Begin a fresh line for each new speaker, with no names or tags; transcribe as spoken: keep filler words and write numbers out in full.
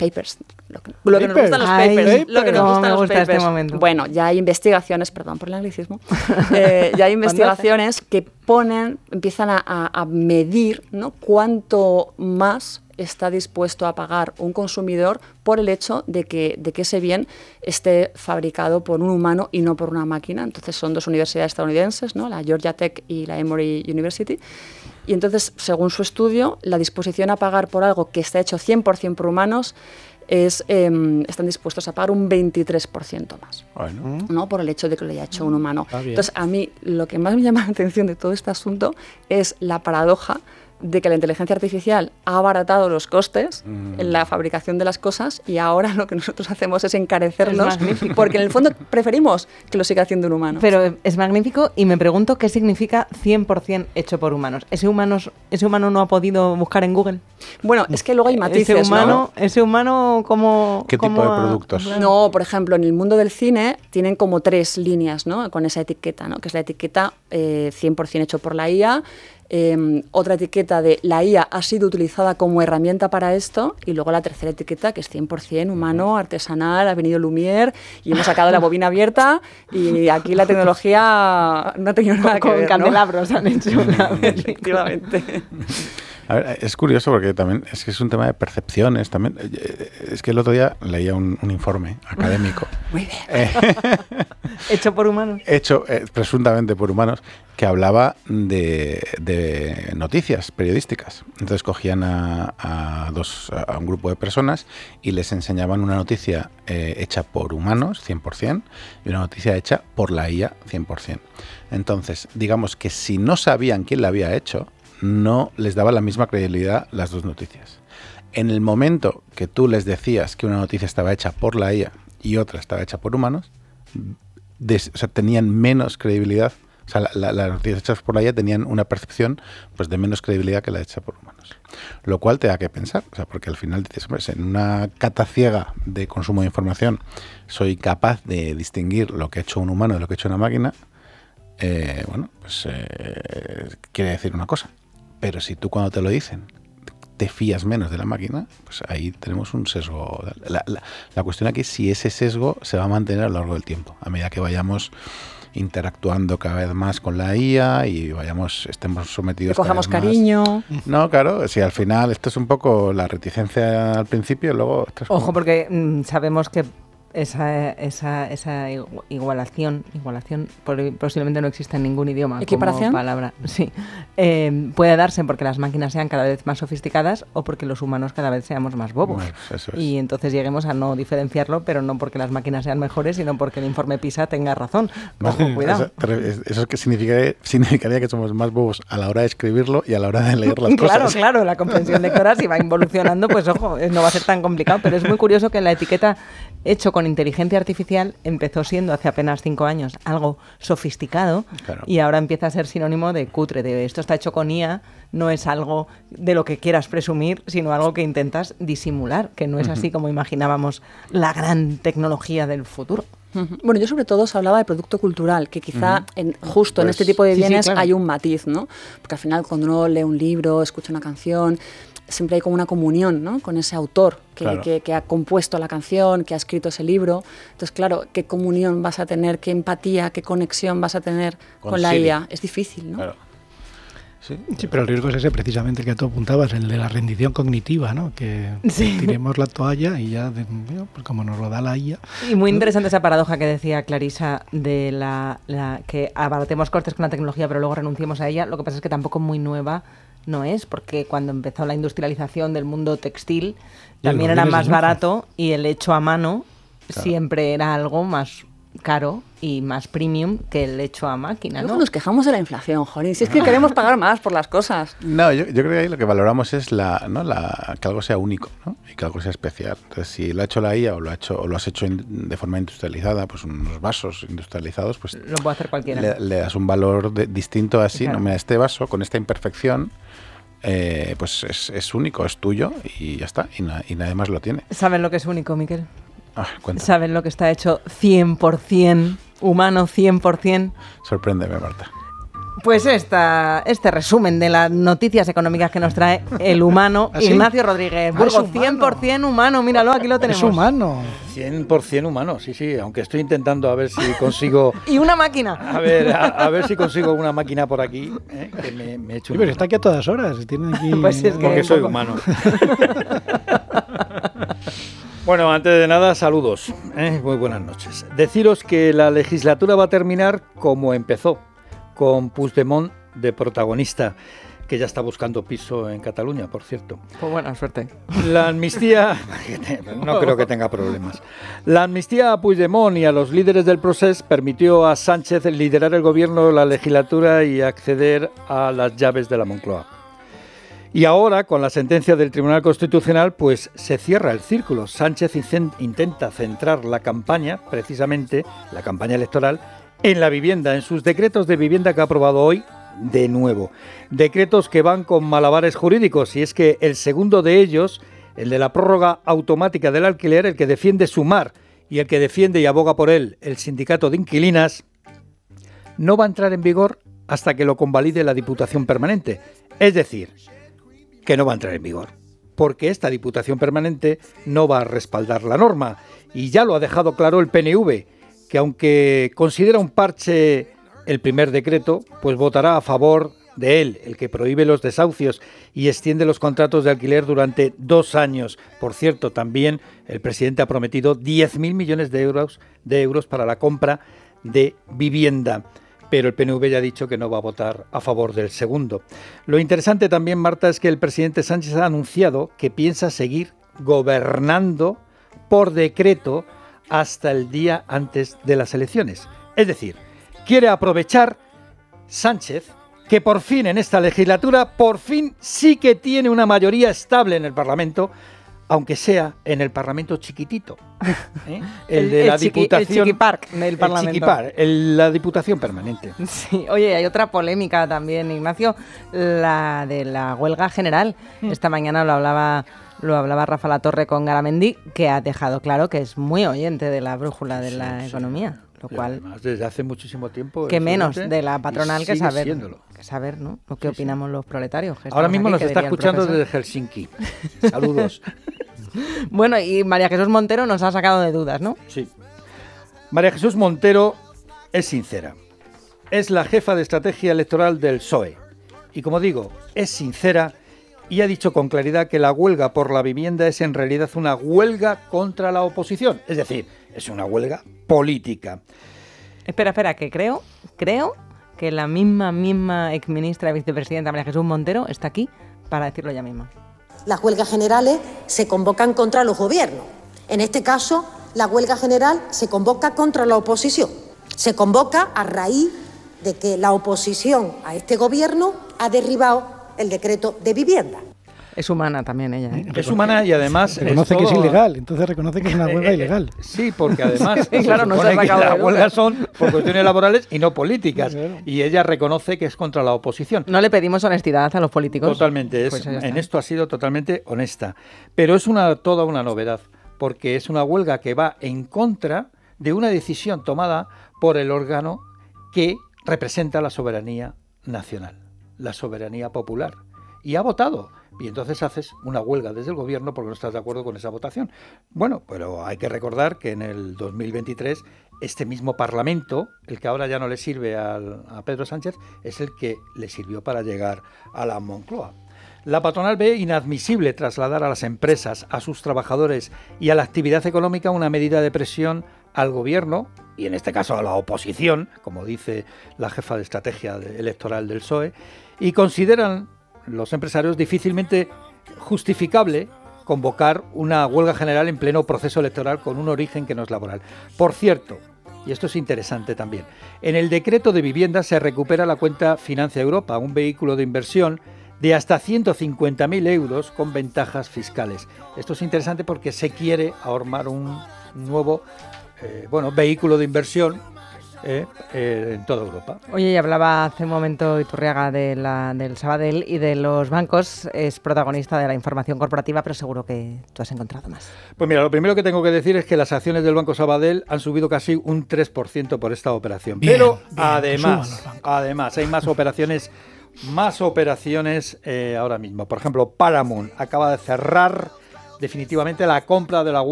papers, lo que, lo que nos gustan los
Ay,
papers,
paper.
lo que nos
¿Cómo
gustan
me
los
gusta
papers.
este momento?
Bueno, ya hay investigaciones, perdón por el anglicismo, eh, ya hay investigaciones que ponen, empiezan a, a, a medir, ¿no?, cuánto más está dispuesto a pagar un consumidor por el hecho de que, de que ese bien esté fabricado por un humano y no por una máquina. Entonces son dos universidades estadounidenses, ¿no?, la Georgia Tech y la Emory University. Y entonces, según su estudio, la disposición a pagar por algo que está hecho cien por ciento por humanos es, eh, están dispuestos a pagar un veintitrés por ciento más,
Bueno.
¿no?, por el hecho de que lo haya hecho un humano. Entonces, a mí lo que más me llama la atención de todo este asunto es la paradoja de que la inteligencia artificial ha abaratado los costes mm. en la fabricación de las cosas y ahora lo que nosotros hacemos es encarecerlos, es porque en el fondo preferimos que lo siga haciendo un humano.
Pero es magnífico y me pregunto qué significa cien por ciento hecho por humanos. ¿Ese, humanos, ¿Ese humano no ha podido buscar en Google?
Bueno, es que luego hay matices,
¿Ese humano,
¿no?
¿Ese humano cómo...?
¿Qué
cómo
tipo de
ha...
productos?
No, por ejemplo, en el mundo del cine tienen como tres líneas, ¿no?, con esa etiqueta, ¿no?, que es la etiqueta eh, cien por ciento hecho por la I A, Eh, otra etiqueta de la I A ha sido utilizada como herramienta para esto, y luego la tercera etiqueta que es cien por ciento humano, artesanal, ha venido Lumière y hemos sacado la bobina abierta y aquí la tecnología no ha tenido nada
con,
que ver,
con
¿no?
candelabros han hecho una
efectivamente.
A ver, es curioso porque también es que es un tema de percepciones también. Es que el otro día leía un, un informe académico.
Muy bien.
Eh,
hecho por humanos.
Hecho eh, presuntamente por humanos, que hablaba de, de noticias periodísticas. Entonces cogían a, a, dos, a un grupo de personas y les enseñaban una noticia eh, hecha por humanos, cien por ciento, y una noticia hecha por la I A, cien por ciento. Entonces, digamos que si no sabían quién la había hecho, no les daba la misma credibilidad las dos noticias. En el momento que tú les decías que una noticia estaba hecha por la I A y otra estaba hecha por humanos, des, o sea, tenían menos credibilidad. O sea, las la, la noticias hechas por la I A tenían una percepción, pues, de menos credibilidad que la hecha por humanos. Lo cual te da que pensar, o sea, porque al final dices, pues, en una cata ciega de consumo de información soy capaz de distinguir lo que ha hecho un humano de lo que ha hecho una máquina. Eh, bueno, pues eh, quiere decir una cosa. Pero si tú cuando te lo dicen te fías menos de la máquina, pues ahí tenemos un sesgo. La, la, la cuestión aquí es si ese sesgo se va a mantener a lo largo del tiempo, a medida que vayamos interactuando cada vez más con la I A y vayamos, estemos sometidos.
Que cojamos
cada vez
cariño.
Más. No, claro, si al final esto es un poco la reticencia al principio y luego... Esto es
Ojo,
como...
porque mmm, sabemos que esa, esa, esa igualación, igualación posiblemente no existe en ningún idioma.
¿Equiparación?
Como palabra, sí. Eh, puede darse porque las máquinas sean cada vez más sofisticadas o porque los humanos cada vez seamos más bobos.
Bueno, eso es.
Y entonces lleguemos a no diferenciarlo, pero no porque las máquinas sean mejores, sino porque el informe PISA tenga razón. Ojo, cuidado.
Eso, eso que significaría, significaría que somos más bobos a la hora de escribirlo y a la hora de leer las
claro,
cosas.
Claro, claro, la comprensión lectora si va involucionando, pues ojo, no va a ser tan complicado, pero es muy curioso que la etiqueta hecho con inteligencia artificial empezó siendo hace apenas cinco años algo sofisticado, claro, y ahora empieza a ser sinónimo de cutre, de esto está hecho con I A, no es algo de lo que quieras presumir, sino algo que intentas disimular, que no es así como imaginábamos la gran tecnología del futuro.
Bueno, yo sobre todo os hablaba de producto cultural, que quizá uh-huh. en, justo pues, en este tipo de bienes sí, sí, claro. hay un matiz, ¿no? Porque al final cuando uno lee un libro, escucha una canción, siempre hay como una comunión, ¿no?, con ese autor que, claro. que, que ha compuesto la canción, que ha escrito ese libro. Entonces, claro, ¿qué comunión vas a tener, qué empatía, qué conexión vas a tener con, con la I A? Es difícil, ¿no?
Claro. Sí.
sí, pero el riesgo es ese precisamente el que tú apuntabas, el de la rendición cognitiva, ¿no? Que sí. tiremos la toalla y ya, de, pues como nos lo da la I A.
Y muy interesante esa paradoja que decía Clarisa de la, la que abaratemos costes con la tecnología pero luego renunciemos a ella. Lo que pasa es que tampoco muy nueva no es, porque cuando empezó la industrialización del mundo textil también era más barato y el hecho a mano claro. siempre era algo más caro y más premium que el hecho a máquina, ¿no?
Luego nos quejamos de la inflación, Jorín, si es que no. queremos pagar más por las cosas.
No, yo, yo creo que ahí lo que valoramos es la, ¿no? la, que algo sea único, ¿no? Y que algo sea especial. Entonces, si lo ha hecho la I A o lo, ha hecho, o lo has hecho in, de forma industrializada, pues unos vasos industrializados, pues
lo puede hacer cualquiera.
Le, le das un valor de, distinto así,
claro.
no, mira, este vaso con esta imperfección eh, pues es, es único, es tuyo y ya está, y, na, y nadie más lo tiene.
¿Saben lo que es único, Miquel?
Ah,
¿Saben lo que está hecho cien por ciento humano, cien por ciento?
Sorpréndeme, Marta.
Pues esta, este resumen de las noticias económicas que nos trae el humano
¿Ah, sí?
Ignacio Rodríguez Burgos,
Ah, es humano.
cien por ciento humano, míralo, aquí lo tenemos.
Es humano.
cien por ciento humano, sí, sí, aunque estoy intentando a ver si consigo...
Y una máquina.
A ver, a, a ver si consigo una máquina por aquí, ¿eh? que me, me he hecho
Sí,
un...
pero está aquí a todas horas. Tiene aquí...
Pues es que-
Porque soy
poco.
humano. Bueno, antes de nada, saludos. ¿eh? Muy buenas noches. Deciros que la legislatura va a terminar como empezó, con Puigdemont de protagonista, que ya está buscando piso en Cataluña, por cierto.
Pues buena suerte.
La amnistía, no creo que tenga problemas. La amnistía a Puigdemont y a los líderes del Procés permitió a Sánchez liderar el gobierno, la legislatura y acceder a las llaves de la Moncloa. Y ahora, con la sentencia del Tribunal Constitucional, pues se cierra el círculo. Sánchez intenta centrar la campaña, precisamente la campaña electoral, en la vivienda, en sus decretos de vivienda que ha aprobado hoy, de nuevo. Decretos que van con malabares jurídicos, y es que el segundo de ellos, el de la prórroga automática del alquiler, el que defiende Sumar y el que defiende y aboga por él el sindicato de inquilinas, no va a entrar en vigor hasta que lo convalide la Diputación Permanente. Es decir, que no va a entrar en vigor, porque esta Diputación Permanente no va a respaldar la norma, y ya lo ha dejado claro el P N V, que aunque considera un parche el primer decreto, pues votará a favor de él, el que prohíbe los desahucios y extiende los contratos de alquiler durante dos años. Por cierto, también el presidente ha prometido diez mil millones de euros, de euros para la compra de vivienda. Pero el P N V ya ha dicho que no va a votar a favor del segundo. Lo interesante también, Marta, es que el presidente Sánchez ha anunciado que piensa seguir gobernando por decreto hasta el día antes de las elecciones. Es decir, quiere aprovechar Sánchez que por fin en esta legislatura, por fin sí que tiene una mayoría estable en el Parlamento, aunque sea en el Parlamento chiquitito, ¿eh? el de
El-
la
el chiqui-
Diputación...
el chiquiparc del
el
Parlamento.
chiquipar, el- la Diputación Permanente.
Sí, oye, hay otra polémica también, Ignacio, la de la huelga general. Esta mañana lo hablaba, lo hablaba Rafa Latorre con Garamendi, que ha dejado claro que es muy oyente de la brújula de la
Sí, sí.
economía, lo
Y
cual
además, desde hace muchísimo tiempo...
que
es
menos
oyente
de la patronal
y
que
sigue
saber,
siéndolo.
que saber, ¿no? Lo que
Sí, sí.
opinamos los proletarios. que
Ahora
estamos
mismo
aquí,
nos
que
está
diría el
escuchando
profesor.
desde Helsinki. Saludos.
Bueno, y María Jesús Montero nos ha sacado de dudas, ¿no?
Sí. María Jesús Montero es sincera. Es la jefa de estrategia electoral del P S O E. Y como digo, es sincera y ha dicho con claridad que la huelga por la vivienda es en realidad una huelga contra la oposición. Es decir, es una huelga política.
Espera, espera, que creo, creo que la misma, misma exministra y vicepresidenta María Jesús Montero está aquí para decirlo ella misma.
Las huelgas generales se convocan contra los gobiernos. En este caso, la huelga general se convoca contra la oposición. Se convoca a raíz de que la oposición a este gobierno ha derribado el decreto de vivienda.
Es humana también ella, ¿eh?
Es humana y además...
Reconoce que es
todo-
ilegal, entonces reconoce que es una huelga
Eh, eh,
ilegal.
Sí, porque además
Sí, claro,
se
no se ha
supone que
sacado de
las
dudas.
huelgas son por cuestiones laborales y no políticas.
Claro.
Y ella reconoce que es contra la oposición.
No le pedimos honestidad a los políticos.
Totalmente, es,
Pues ya está.
en esto ha sido totalmente honesta. Pero es una toda una novedad, porque es una huelga que va en contra de una decisión tomada por el órgano que representa la soberanía nacional, la soberanía popular. Y ha votado. Y entonces haces una huelga desde el gobierno porque no estás de acuerdo con esa votación. Bueno, pero hay que recordar que en el dos mil veintitrés este mismo Parlamento, el que ahora ya no le sirve al, a Pedro Sánchez, es el que le sirvió para llegar a la Moncloa. La patronal ve inadmisible trasladar a las empresas, a sus trabajadores y a la actividad económica una medida de presión al gobierno, y en este caso a la oposición, como dice la jefa de estrategia de- electoral del P S O E, y consideran los empresarios difícilmente justificable convocar una huelga general en pleno proceso electoral con un origen que no es laboral. Por cierto, y esto es interesante también, en el decreto de vivienda se recupera la cuenta Financia Europa, un vehículo de inversión de hasta ciento cincuenta mil euros con ventajas fiscales. Esto es interesante porque se quiere ahormar un nuevo eh, bueno, vehículo de inversión eh, eh, en toda Europa.
Oye, y hablaba hace un momento Iturriaga de la, del Sabadell y de los bancos, es protagonista de la información corporativa, pero seguro que tú has encontrado más.
Pues mira, lo primero que tengo que decir es que las acciones del Banco Sabadell han subido casi un tres por ciento por esta operación. Bien, pero bien, además, además hay más operaciones, más operaciones eh, ahora mismo. Por ejemplo, Paramount acaba de cerrar definitivamente la compra de la